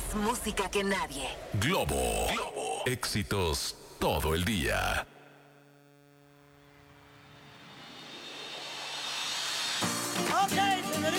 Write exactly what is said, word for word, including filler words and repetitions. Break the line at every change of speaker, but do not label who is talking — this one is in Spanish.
Más música que nadie.
Globo. Globo. Éxitos todo el día.
Ok.